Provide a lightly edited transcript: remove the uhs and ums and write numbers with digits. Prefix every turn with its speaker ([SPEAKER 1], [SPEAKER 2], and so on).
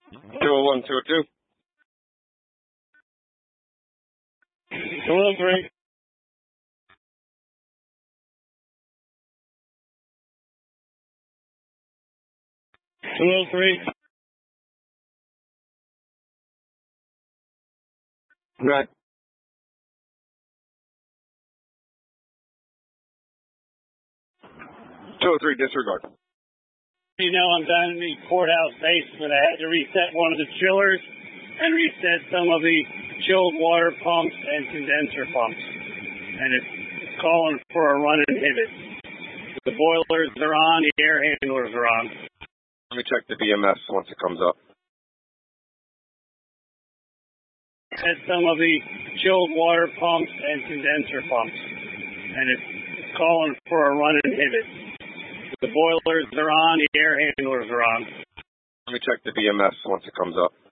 [SPEAKER 1] 201, 202.
[SPEAKER 2] 203. 203.
[SPEAKER 1] Right. 203, disregard.
[SPEAKER 2] You know, I'm down in the courthouse basement. I had to reset one of the chillers and reset some of the chilled water pumps and condenser pumps. And it's calling for a run inhibit. The boilers are on, the air handlers are on.
[SPEAKER 1] Let me check the BMS once it comes up.
[SPEAKER 2] Reset some of the chilled water pumps and condenser pumps. And it's calling for a run inhibit. The boilers are on, the air handlers are on.
[SPEAKER 1] Let me check the BMS once it comes up.